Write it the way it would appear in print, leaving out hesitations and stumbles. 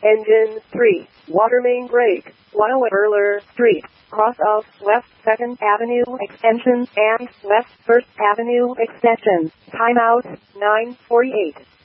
Engine 3, water main break, Weiler Street, cross of West 2nd Avenue Extension and West 1st Avenue Extension. Timeout 9:48.